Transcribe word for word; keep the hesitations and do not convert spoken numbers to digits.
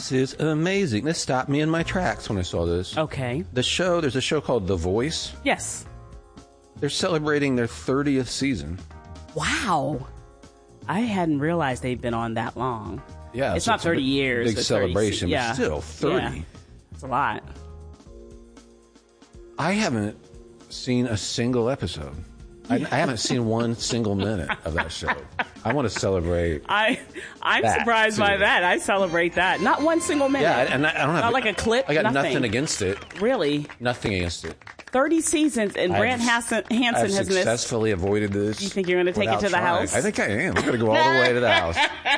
This is amazing. This stopped me in my tracks when I saw this. Okay. The show, there's a show called The Voice. Yes. They're celebrating their thirtieth season. Wow. I hadn't realized they'd been on that long. Yeah. It's so not it's thirty big, years. Big but celebration, thirty, yeah. but still, thirty. Yeah. That's a lot. I haven't seen a single episode. I, I haven't seen one single minute of that show. I want to celebrate. I, I'm that, surprised too. by that. I celebrate that. Not one single minute. Yeah, and I, I don't have Not like a clip. I got nothing. nothing against it. Really? Nothing against it. thirty seasons, and I Brant have- Hansen, I Hansen have has missed. successfully avoided this. You think you're gonna take it without to the trying. house? I think I am. I'm going to go all the way to the house.